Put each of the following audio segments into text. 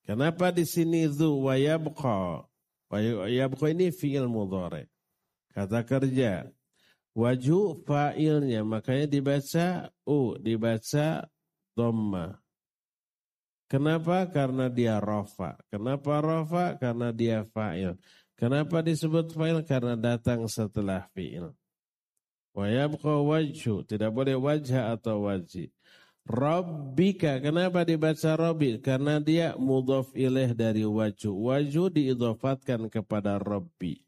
Kenapa di sini dzu wa yabqa? Wa yabqa ini fi'il mudhari. Kata kerja. Wajhu fa'ilnya, makanya dibaca dibaca dhamma. Kenapa? Karena dia rafa. Kenapa rafa? Karena dia fa'il. Kenapa disebut fa'il? Karena datang setelah fi'il. Wa yabqa wajhu, tidak boleh wajah atau wajhi. Rabbika, kenapa dibaca Rabbi? Karena dia mudhaf ilaih dari wajhu. Wajhu diidhafatkan kepada Rabbi.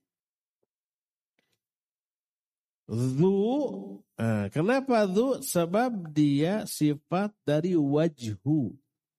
Dzu, kenapa dzu? Sebab dia sifat dari wajhu.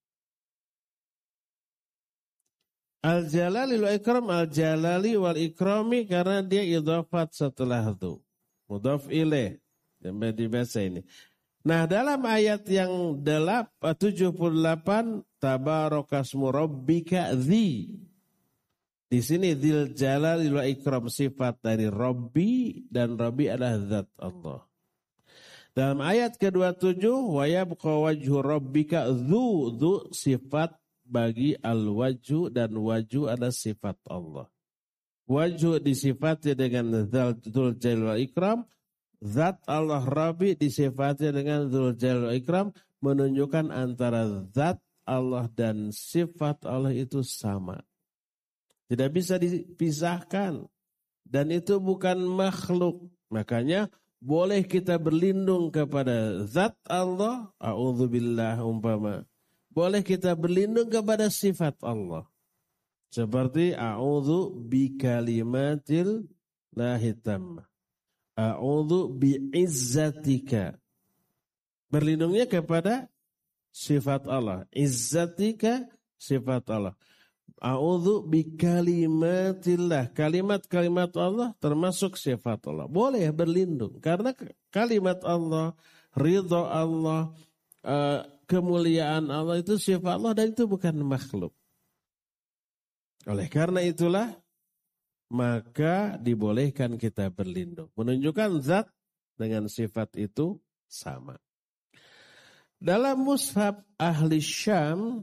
Al-jalali wal ikram, al-jalali wal ikrami, karena dia idhafat setelah dzu. Mudhaf ilaih. Sampai dibaca ini. Nah, dalam ayat yang 78, tabarakasmu rabbika dzi. Di sini dzil jalali wal ikram sifat dari Rabbi, dan Rabbi adalah zat Allah. Dalam ayat ke-27, wa yabqa wajhu rabbika dzu sifat bagi al-wajhu, dan wajhu adalah sifat Allah. Wajhu disifati dengan dzul jalal wal ikram, zat Allah Rabbi disifati dengan dzul jalal wal ikram, menunjukkan antara zat Allah dan sifat Allah itu sama. Tidak bisa dipisahkan, dan itu bukan makhluk. Makanya boleh kita berlindung kepada zat Allah, a'udzubillah umpama. Boleh kita berlindung kepada sifat Allah. Seperti a'udzu bikalimatil lahi tammah. A'udzu biizzatika. Berlindungnya kepada sifat Allah. Izzatika sifat Allah. A'udzu bikalimatillah. Kalimat-kalimat Allah termasuk sifat Allah. Boleh berlindung. Karena kalimat Allah, ridha Allah, kemuliaan Allah itu sifat Allah, dan itu bukan makhluk. Oleh karena itulah, maka dibolehkan kita berlindung. Menunjukkan zat dengan sifat itu sama. Dalam mushaf ahli Syam,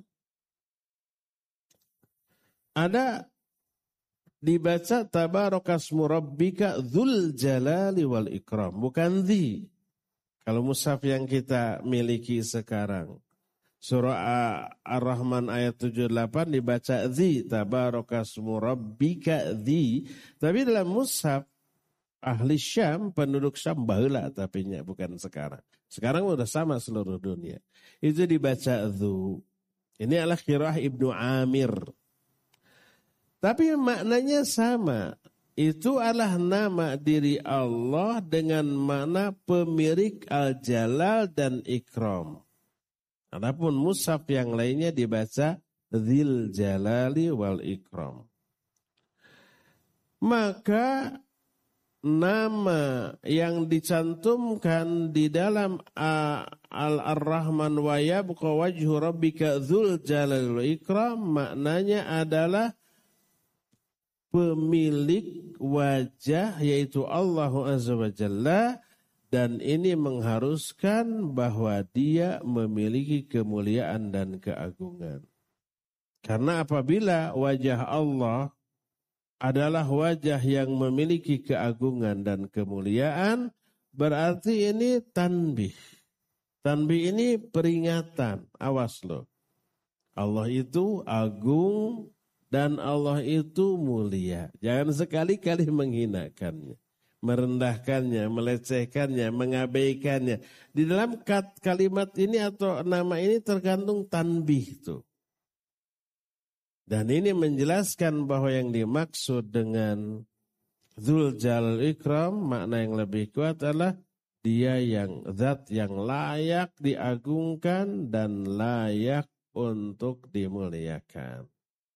ada dibaca tabarakasmu rabbika dzul jalali wal ikram. Bukan dzi. Kalau mushaf yang kita miliki sekarang. Surah Ar-Rahman ayat 78 dibaca dzi, tabarakasmu rabbika dzi. Tapi dalam mushaf ahli Syam, penduduk Syam baheula tapinya, bukan sekarang. Sekarang sudah sama seluruh dunia. Itu dibaca dzu. Ini adalah qiraah Ibnu Amir. Tapi maknanya sama. Itu adalah nama diri Allah dengan makna pemilik al-jalal dan ikram. Adapun mushaf yang lainnya dibaca dzil jalali wal ikram. Maka nama yang dicantumkan di dalam Al-Rahman wa yabqa wajhu rabbika dzul jalali wal ikram, maknanya adalah pemilik wajah, yaitu Allah Azza wa Jalla. Dan ini mengharuskan bahwa dia memiliki kemuliaan dan keagungan. Karena apabila wajah Allah adalah wajah yang memiliki keagungan dan kemuliaan, berarti ini tanbih. Tanbih ini peringatan. Awas loh. Allah itu agung dan Allah itu mulia. Jangan sekali-kali menghinakannya, merendahkannya, melecehkannya, mengabaikannya. Di dalam kalimat ini atau nama ini tergantung tanbih itu. Dan ini menjelaskan bahwa yang dimaksud dengan dzul jalal ikram, makna yang lebih kuat adalah dia yang zat yang layak diagungkan dan layak untuk dimuliakan.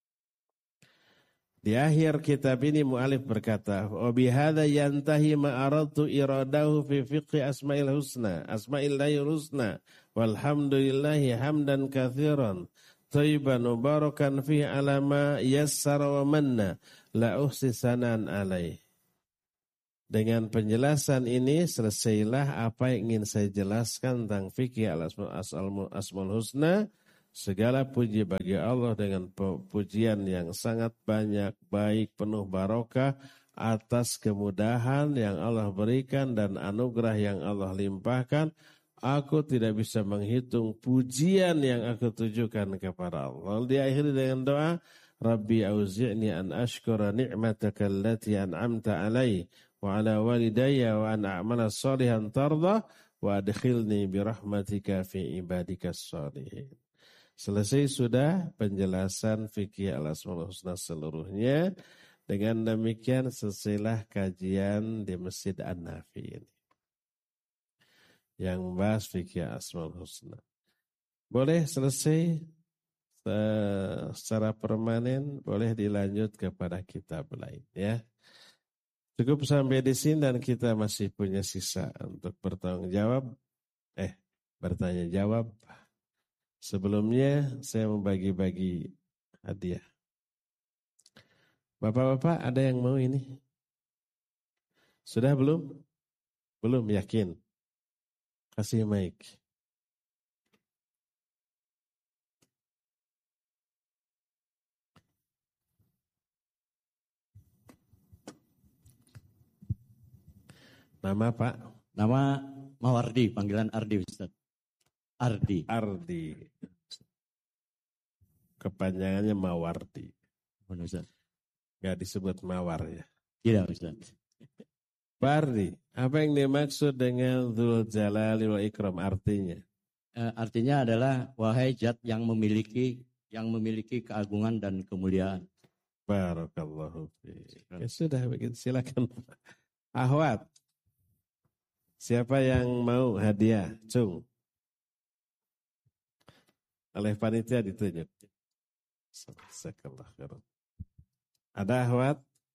Di akhir kitab ini mu'alif berkata, wa bihadza yantahi ma aradtu iradahu fi fiqhi asma'il husna, asma'illahi husna, walhamdulillahi hamdan katsiran, thayyiban mubarakan fi ala ma yassara wa manna, la uhsi sanan alaih. Dengan penjelasan ini selesailah apa yang ingin saya jelaskan tentang fikih al-asmaul husna. Segala puji bagi Allah dengan pujian yang sangat banyak, baik, penuh barokah atas kemudahan yang Allah berikan dan anugerah yang Allah limpahkan. Aku tidak bisa menghitung pujian yang aku tujukan kepada Allah. Diakhiri dengan doa, Rabbi auzi'ni an ashkura ni'mataka allati an'amta alai wa ala walidayya wa an a'mala salihan tardah wa adkhilni birahmatika fi ibadika salihin. Selesai sudah penjelasan fikih al-asmaul husna seluruhnya. Dengan demikian selesailah kajian di Masjid An-Nafi ini. Yang membahas fikih al-asmaul husna. Boleh selesai secara permanen, boleh dilanjut kepada kitab lain ya. Cukup sampai di sini dan kita masih punya sisa untuk bertanggung jawab. Bertanya jawab. Sebelumnya saya membagi-bagi hadiah. Bapak-bapak ada yang mau ini? Sudah belum? Belum yakin? Kasih mic. Nama Pak? Nama Mawardi, panggilan Ardi Ustaz. Ardi. Kepanjangannya Mawardi. Benar Ustaz. Gak disebut Mawar ya? Tidak Ustaz. Pak Ardi, apa yang dimaksud dengan Dzul Jalali wal Ikram artinya? Artinya adalah wahai zat yang memiliki keagungan dan kemuliaan. Barakallahu fiik. Ya sudah begitu, silakan. Ahwat. Siapa yang mau hadiah? Cung. Oleh panitia ditunjuk. Ada ahwat?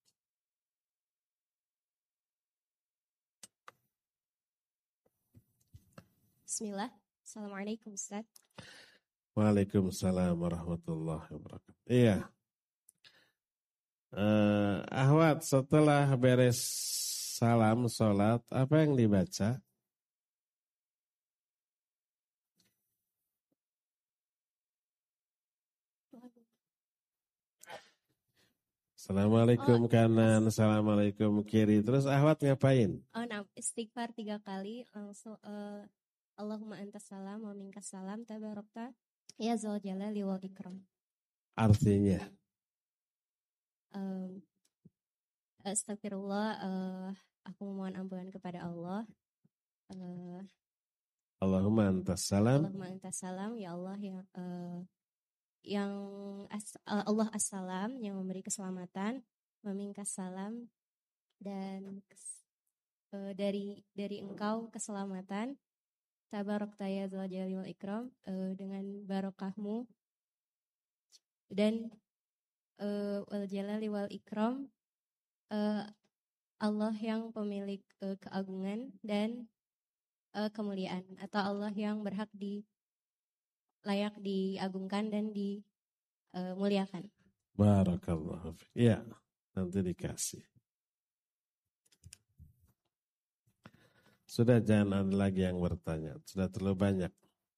Bismillah. Assalamualaikum Ustaz. Waalaikumsalam warahmatullahi wabarakatuh. Iya. Ahwat, setelah beres salam sholat, apa yang dibaca? Assalamualaikum kanan, assalamualaikum kiri. Terus ahwat ngapain? Istighfar 3 kali, langsung Allahumma antas salam wa minkas salam tabarakta ya zal jalali wal ikram. Artinya? Astagfirullah, aku memohon ampunan kepada Allah. Allahumma antas salam. Allahumma antas salam, ya Allah yang Allah as-salam yang memberi keselamatan, meminkas salam dan dari Engkau keselamatan. Tabarakta ya dzal jalali wal ikram, dengan barokahmu dan wal jalali wal ikram, Allah yang pemilik keagungan dan kemuliaan, atau Allah yang berhak layak diagungkan dan dimuliakan. Barakallahu fiik. Ya, nanti dikasih. Sudah, jangan ada lagi yang bertanya. Sudah terlalu banyak.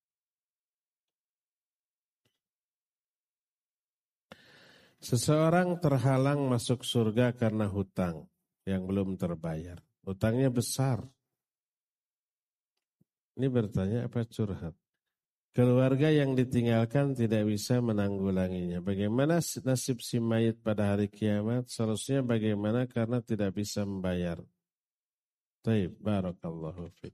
Seseorang terhalang masuk surga karena hutang yang belum terbayar. Hutangnya besar. Ini bertanya apa curhat? Keluarga yang ditinggalkan tidak bisa menanggulanginya. Bagaimana nasib si mayit pada hari kiamat? Solusinya bagaimana karena tidak bisa membayar? Taib, barakallahu fiik.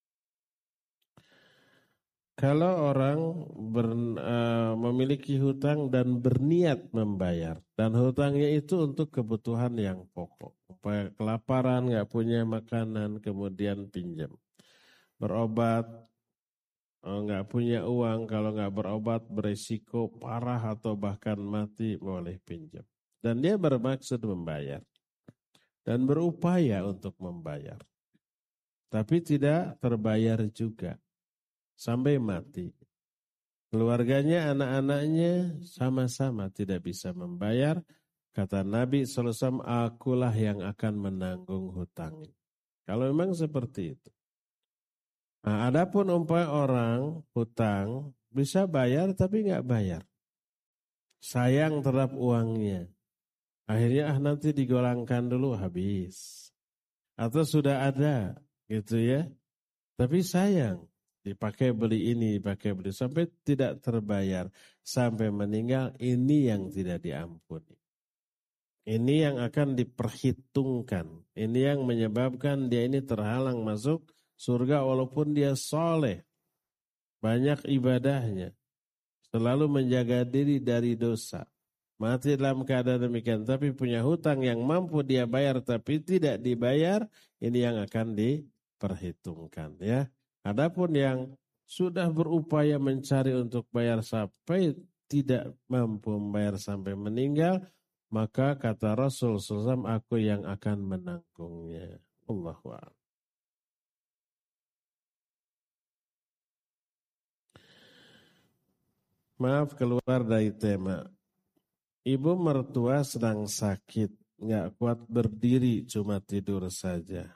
Kalau orang memiliki hutang dan berniat membayar, dan hutangnya itu untuk kebutuhan yang pokok, supaya kelaparan, nggak punya makanan, kemudian pinjam. Berobat, nggak punya uang, kalau nggak berobat berisiko parah atau bahkan mati, boleh pinjam. Dan dia bermaksud membayar dan berupaya untuk membayar, tapi tidak terbayar juga sampai mati. Keluarganya, anak-anaknya sama-sama tidak bisa membayar. Kata Nabi SAW, akulah yang akan menanggung hutang. Kalau memang seperti itu. Nah, adapun umpamanya orang hutang bisa bayar tapi nggak bayar. Sayang terhadap uangnya. Akhirnya nanti digolangkan dulu habis. Atau sudah ada gitu ya. Tapi sayang dipakai beli ini, dipakai beli sampai tidak terbayar. Sampai meninggal, ini yang tidak diampuni. Ini yang akan diperhitungkan. Ini yang menyebabkan dia ini terhalang masuk surga walaupun dia soleh. Banyak ibadahnya. Selalu menjaga diri dari dosa. Mati dalam keadaan demikian. Tapi punya hutang yang mampu dia bayar tapi tidak dibayar. Ini yang akan diperhitungkan. Ya. Adapun yang sudah berupaya mencari untuk bayar sampai tidak mampu membayar sampai meninggal. Maka kata Rasul SAW, aku yang akan menanggungnya. Allahu a'lam. Maaf keluar dari tema. Ibu mertua sedang sakit, nggak kuat berdiri, cuma tidur saja.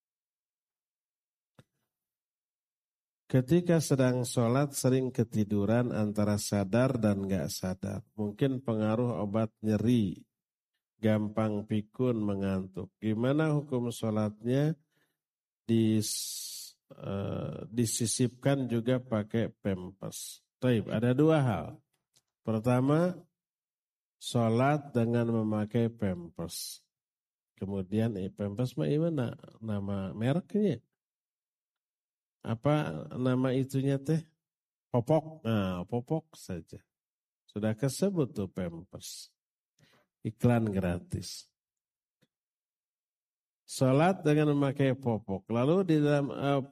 Ketika sedang sholat sering ketiduran antara sadar dan nggak sadar. Mungkin pengaruh obat nyeri, gampang pikun, mengantuk. Gimana hukum sholatnya? Disisipkan juga pakai pampers. Taib, ada dua hal. Pertama, sholat dengan memakai pampers. Kemudian pampers mana nama mereknya? Apa nama itunya teh? Popok. Nah, popok saja. Sudah kesebut tuh pampers. Iklan gratis. Sholat dengan memakai popok. Lalu di dalam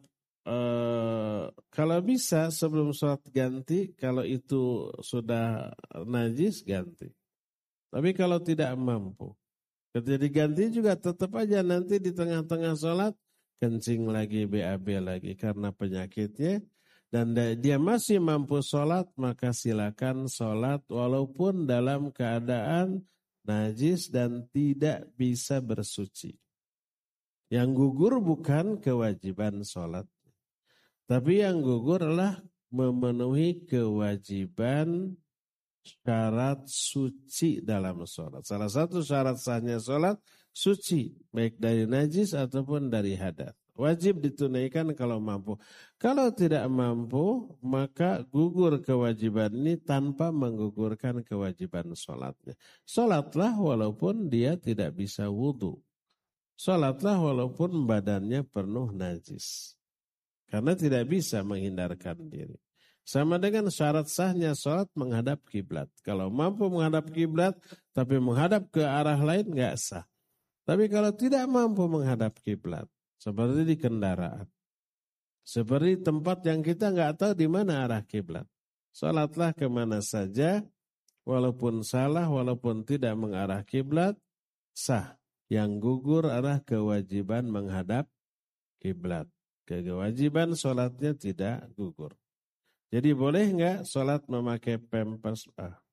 kalau bisa sebelum sholat ganti, kalau itu sudah najis ganti. Tapi kalau tidak mampu, ketika diganti juga tetap aja nanti di tengah-tengah sholat kencing lagi, BAB lagi karena penyakitnya. Dan dia masih mampu sholat, maka silakan sholat walaupun dalam keadaan najis dan tidak bisa bersuci. Yang gugur bukan kewajiban sholat. Tapi yang gugur adalah memenuhi kewajiban syarat suci dalam sholat. Salah satu syarat sahnya sholat, suci. Baik dari najis ataupun dari hadas. Wajib ditunaikan kalau mampu. Kalau tidak mampu, maka gugur kewajiban ini tanpa menggugurkan kewajiban sholatnya. Sholatlah walaupun dia tidak bisa wudhu. Sholatlah walaupun badannya penuh najis. Karena tidak bisa menghindarkan diri. Sama dengan syarat sahnya sholat menghadap kiblat. Kalau mampu menghadap kiblat, tapi menghadap ke arah lain nggak sah. Tapi kalau tidak mampu menghadap kiblat, seperti di kendaraan, seperti tempat yang kita nggak tahu di mana arah kiblat, sholatlah kemana saja, walaupun salah, walaupun tidak mengarah kiblat, sah. Yang gugur adalah kewajiban menghadap kiblat. Kewajiban sholatnya tidak gugur. Jadi boleh enggak sholat memakai pampers?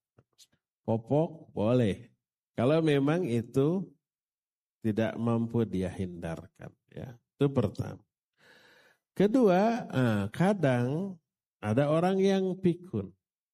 Popok boleh. Kalau memang itu tidak mampu dia hindarkan. Ya, itu pertama. Kedua, kadang ada orang yang pikun.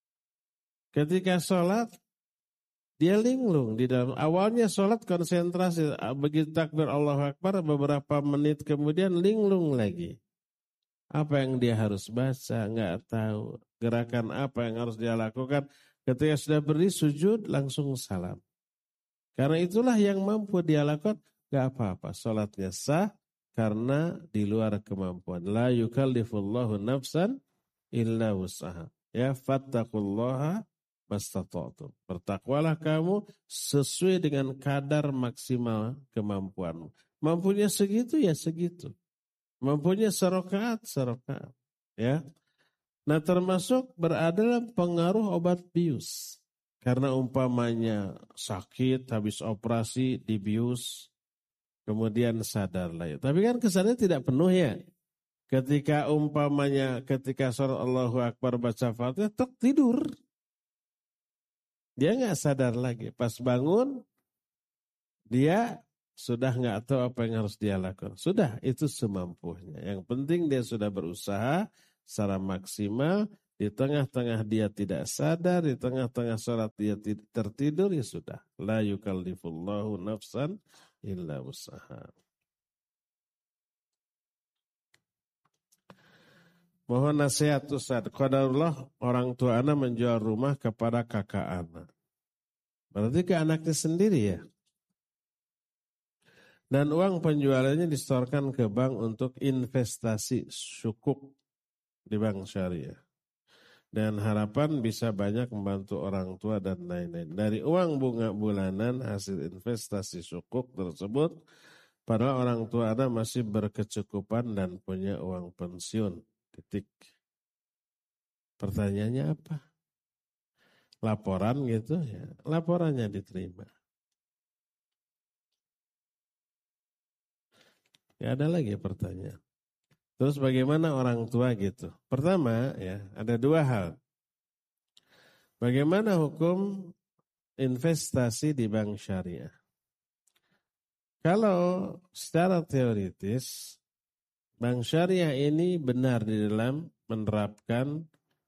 Ketika sholat, dia linglung di dalam. Awalnya sholat konsentrasi. Begitu takbir Allahu Akbar, beberapa menit kemudian linglung lagi. Apa yang dia harus baca, nggak tahu. Gerakan apa yang harus dia lakukan. Ketika sudah berdiri sujud, langsung salam. Karena itulah yang mampu dia lakukan, nggak apa-apa. Sholatnya sah karena di luar kemampuan. La yukallifullahu nafsan illa wus'aha. Ya, fattaqullaha mastata'tum. Bertakwalah kamu sesuai dengan kadar maksimal kemampuanmu. Mampunya segitu ya segitu. Mampunya serokaat. Ya. Nah termasuk berada dalam pengaruh obat bius. Karena umpamanya sakit, habis operasi, dibius, kemudian sadar lagi. Tapi kan kesannya tidak penuh ya. Ketika sholat Allahu Akbar baca Fatihah, tidur. Dia nggak sadar lagi. Pas bangun, dia sudah nggak tahu apa yang harus dia lakukan. Sudah, itu semampunya. Yang penting dia sudah berusaha secara maksimal. di tengah-tengah dia tidak sadar, di tengah-tengah sholat dia tertidur, ya sudah. La yukallifullahu nafsan illa wus'aha. Mohon nasihat Ustaz. Qadarullah orang tua anak menjual rumah kepada kakak anak. Berarti ke anaknya sendiri ya. Dan uang penjualannya disetorkan ke bank untuk investasi sukuk di bank syariah. Dan harapan bisa banyak membantu orang tua dan lain-lain. Dari uang bunga bulanan hasil investasi sukuk tersebut, padahal orang tua anak masih berkecukupan dan punya uang pensiun. Titik. Pertanyaannya apa? Laporan gitu ya. Laporannya diterima. Ya ada lagi pertanyaan. Terus bagaimana orang tua gitu? Pertama ya, ada dua hal. Bagaimana hukum investasi di bank syariah? Kalau secara teoritis, bank syariah ini benar di dalam menerapkan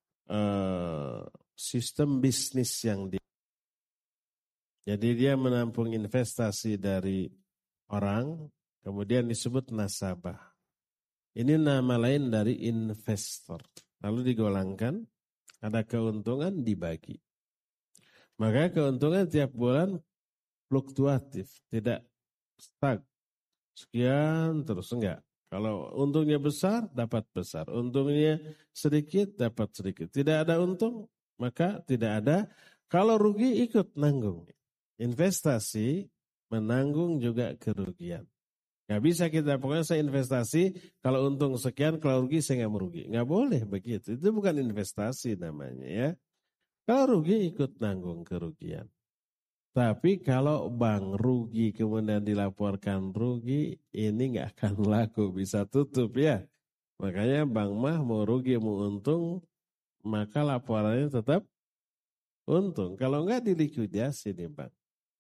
sistem bisnis yang jadi dia menampung investasi dari orang, kemudian disebut nasabah. Ini nama lain dari investor. Lalu digolangkan, ada keuntungan dibagi. Maka keuntungan tiap bulan fluktuatif, tidak stag. Sekian terus, enggak. Kalau untungnya besar, dapat besar. Untungnya sedikit, dapat sedikit. Tidak ada untung, maka tidak ada. Kalau rugi, ikut nanggung. Investasi menanggung juga kerugian. Nggak bisa kita, pokoknya saya investasi, kalau untung sekian, kalau rugi saya nggak merugi. Nggak boleh begitu, itu bukan investasi namanya ya. Kalau rugi ikut nanggung kerugian. Tapi kalau bank rugi kemudian dilaporkan rugi, ini nggak akan laku, bisa tutup ya. Makanya bank mah mau rugi mau untung, maka laporannya tetap untung. Kalau nggak dilikuidasi nih bank.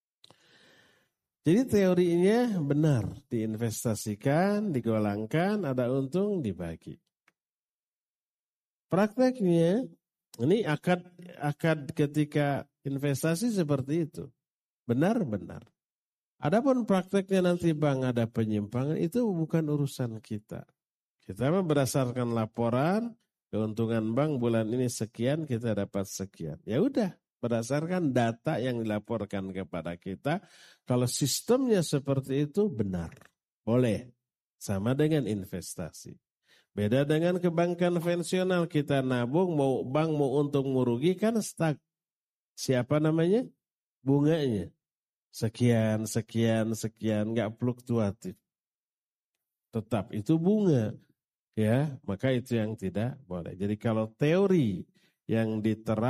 Jadi teorinya benar, diinvestasikan, digolangkan, ada untung, dibagi. Prakteknya, ini akad ketika investasi seperti itu. Benar-benar. Adapun prakteknya nanti bank ada penyimpangan, itu bukan urusan kita. Kita berdasarkan laporan, keuntungan bank bulan ini sekian, kita dapat sekian. Ya udah. Berdasarkan data yang dilaporkan kepada kita, kalau sistemnya seperti itu benar, boleh. Sama dengan investasi. Beda dengan ke bank konvensional, kita nabung, mau bank mau untung mau rugi kan stag. Siapa namanya? Bunganya. Sekian, nggak fluktuatif. Tetap itu bunga. Ya, maka itu yang tidak boleh. Jadi kalau teori yang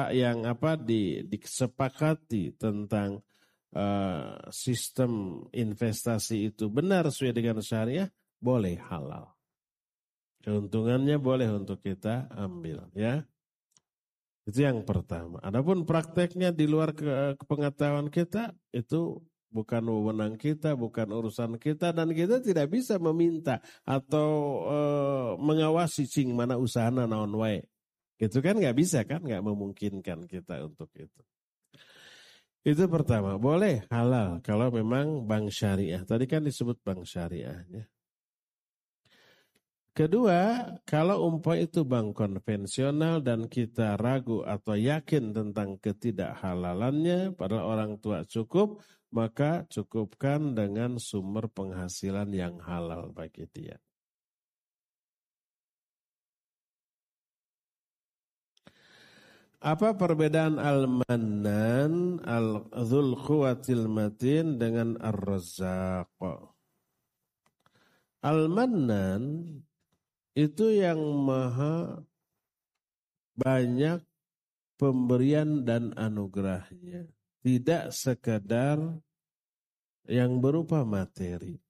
disepakati tentang sistem investasi itu benar sesuai dengan syariah, boleh halal. Keuntungannya boleh untuk kita ambil ya. Itu yang pertama. Adapun prakteknya di luar pengetahuan kita, itu bukan wewenang kita, bukan urusan kita, dan kita tidak bisa meminta atau mengawasi cing mana usahana naon wae. Gitu kan nggak bisa kan, nggak memungkinkan kita untuk itu. Itu pertama, boleh halal kalau memang bank syariah. Tadi kan disebut bank syariahnya. Kedua, kalau umpama itu bank konvensional dan kita ragu atau yakin tentang ketidakhalalannya, padahal orang tua cukup, maka cukupkan dengan sumber penghasilan yang halal bagi dia. Apa perbedaan al-mannan, al-dzul quwwatil matin dengan ar-razzaq? Al-mannan itu yang maha banyak pemberian dan anugerahnya. Tidak sekadar yang berupa materi.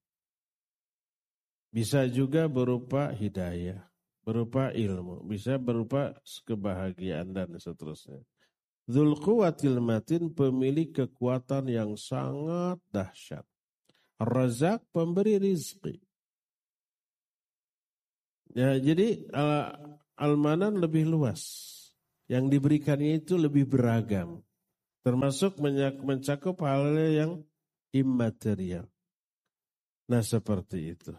Bisa juga berupa hidayah. Berupa ilmu, bisa berupa kebahagiaan dan seterusnya. Dzul quwwatil matin, pemilik kekuatan yang sangat dahsyat. Ar-Razzaq, pemberi rizki. Ya, jadi al-manan lebih luas. Yang diberikannya itu lebih beragam. Termasuk mencakup hal yang immaterial. Nah seperti itu.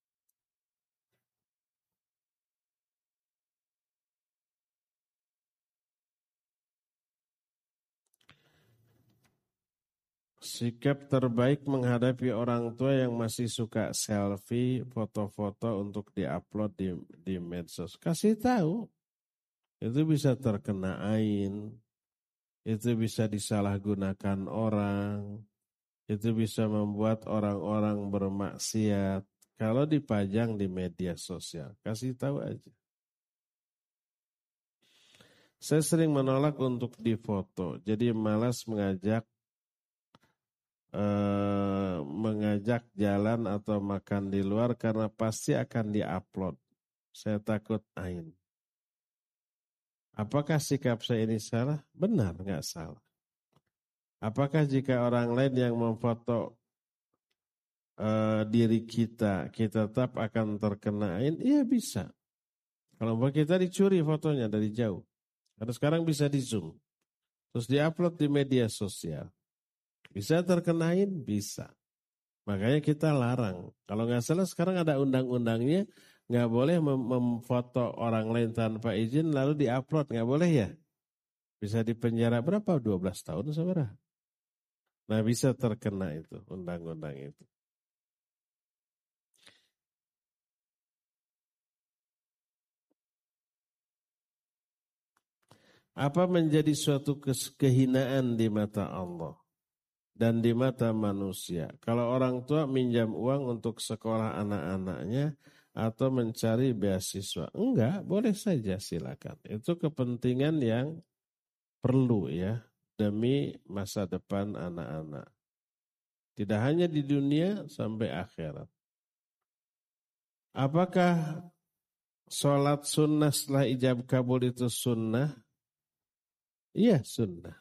Sikap terbaik menghadapi orang tua yang masih suka selfie, foto-foto untuk diupload di medsos. Kasih tahu, itu bisa terkena ain, itu bisa disalahgunakan orang, itu bisa membuat orang-orang bermaksiat. Kalau dipajang di media sosial, kasih tahu aja. Saya sering menolak untuk difoto, jadi malas mengajak jalan atau makan di luar karena pasti akan diupload. Saya takut ain. Apakah sikap saya ini salah? Benar, nggak salah. Apakah jika orang lain yang memfoto diri kita tetap akan terkena ain? Iya bisa. Kalau kita dicuri fotonya dari jauh. Karena sekarang bisa di zoom. Terus diupload di media sosial. Bisa terkena ain? Bisa. Makanya kita larang. Kalau nggak salah sekarang ada undang-undangnya, nggak boleh memfoto orang lain tanpa izin lalu diupload, nggak boleh ya? Bisa dipenjara berapa? 12 tahun saudara. Nah bisa terkena itu undang-undang itu. Apa menjadi suatu kehinaan di mata Allah dan di mata manusia? Kalau orang tua minjam uang untuk sekolah anak-anaknya atau mencari beasiswa. Enggak, boleh saja silakan. Itu kepentingan yang perlu ya demi masa depan anak-anak. Tidak hanya di dunia sampai akhirat. Apakah sholat sunnah setelah ijab kabul itu sunnah? Iya sunnah.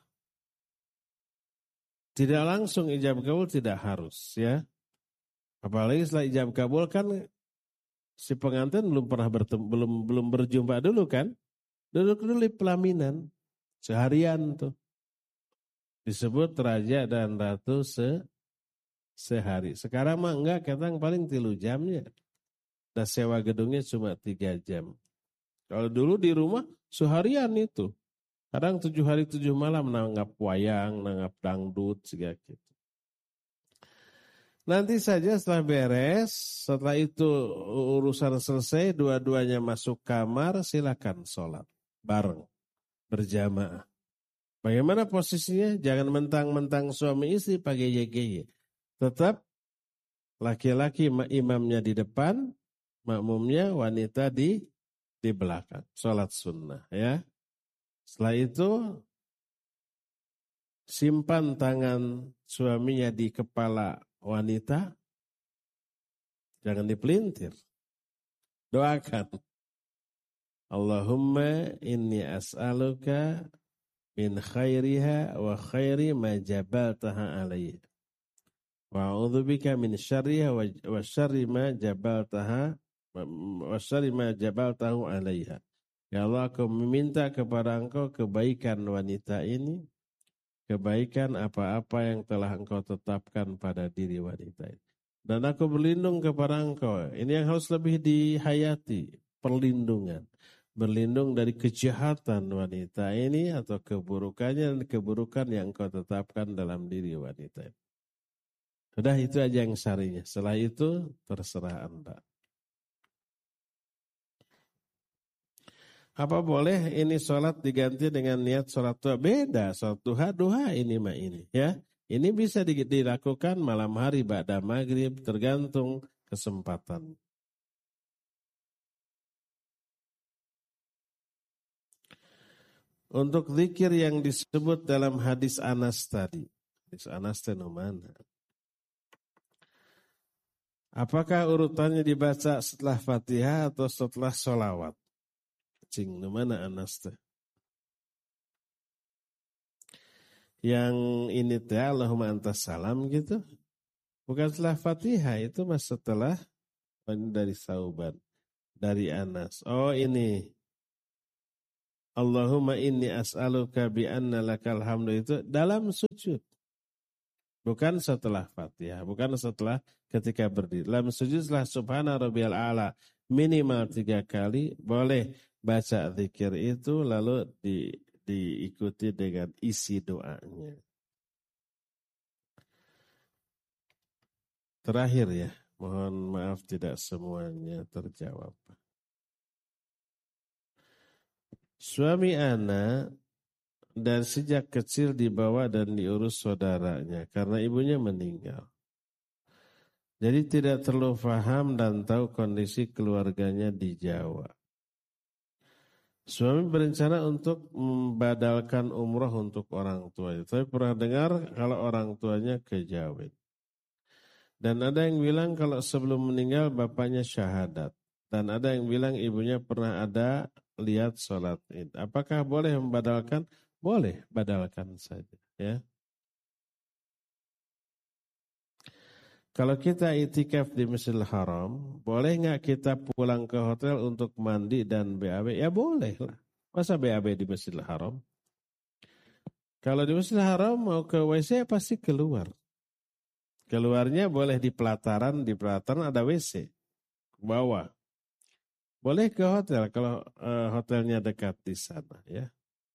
Tidak langsung ijab kabul tidak harus ya. Apalagi setelah ijab kabul kan si pengantin belum pernah bertemu, belum berjumpa dulu kan. Duduk dulu di pelaminan seharian tuh. Disebut raja dan ratu sehari. Sekarang mah enggak, kadang paling 3 jamnya. Dan sewa gedungnya cuma 3 jam. Kalau dulu di rumah seharian itu. Kadang 7 hari 7 malam nanggap wayang, nanggap dangdut, segala gitu. Nanti saja setelah beres, setelah itu urusan selesai, dua-duanya masuk kamar, silakan sholat bareng, berjamaah. Bagaimana posisinya? Jangan mentang-mentang suami istri pakai YGY. Tetap laki-laki imamnya di depan, makmumnya wanita di belakang. Sholat sunnah ya. Setelah itu simpan tangan suaminya di kepala wanita. Jangan dipelintir. Doakan. Allahumma inni as'aluka min khairiha wa khairi ma jabaltaha alaihi. Wa a'udzubika min syarriha wa syarri ma jabaltaha wa syarri ma jabaltahu alaiha. Ya Allah, aku meminta kepada Engkau kebaikan wanita ini, kebaikan apa-apa yang telah Engkau tetapkan pada diri wanita ini. Dan aku berlindung kepada Engkau. Ini yang harus lebih dihayati, perlindungan. Berlindung dari kejahatan wanita ini atau keburukannya dan keburukan yang Engkau tetapkan dalam diri wanita ini. Sudah itu aja yang syarinya. Setelah itu terserah Anda. Apa boleh ini sholat diganti dengan niat sholat duha? Beda, sholat duha ini mah ini ya. Ini bisa dilakukan malam hari ba'da maghrib tergantung kesempatan. Untuk zikir yang disebut dalam hadis Anas tadi. Hadis Anas itu mana? Apakah urutannya dibaca setelah Fatihah atau setelah sholawat? Cing, mana Anas teh? Yang ini teh Allahumma antas salam gitu. Bukan setelah Fatihah, itu mas setelah dari Sauban, dari Anas. Oh ini Allahumma inni as'aluka bi anna lakal hamdu itu dalam sujud. Bukan setelah Fatihah, bukan setelah ketika berdiri. Dalam sujud setelah subhana rabbiyal a'la minimal 3 kali, boleh baca zikir itu lalu diikuti dengan isi doanya. Terakhir ya, mohon maaf tidak semuanya terjawab. Suami ana dan sejak kecil dibawa dan diurus saudaranya karena ibunya meninggal. Jadi tidak terlalu paham dan tahu kondisi keluarganya di Jawa. Suami berencana untuk membadalkan umroh untuk orang tuanya. Tapi pernah dengar kalau orang tuanya kejawin. Dan ada yang bilang kalau sebelum meninggal bapaknya syahadat. Dan ada yang bilang ibunya pernah ada lihat sholat id. Apakah boleh membadalkan? Boleh, badalkan saja. Ya. Kalau kita itikaf di Masjidil Haram, boleh nggak kita pulang ke hotel untuk mandi dan BAB? Ya boleh lah. Masa BAB di Masjidil Haram? Kalau di Masjidil Haram mau ke WC pasti keluar. Keluarnya boleh di pelataran ada WC. Ke bawah. Boleh ke hotel kalau hotelnya dekat di sana ya.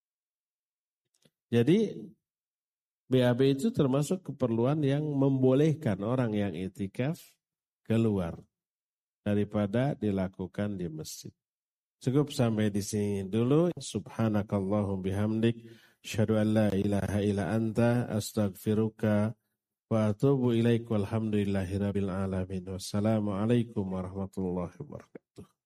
Jadi BAB itu termasuk keperluan yang membolehkan orang yang itikaf keluar daripada dilakukan di masjid. Cukup sampai di sini dulu. Subhanakallahum bihamdik, asyhadu an la ilaha illa anta, astaghfiruka wa atubu ilaik, walhamdulillahirabbil alamin. Wassalamualaikum warahmatullahi wabarakatuh.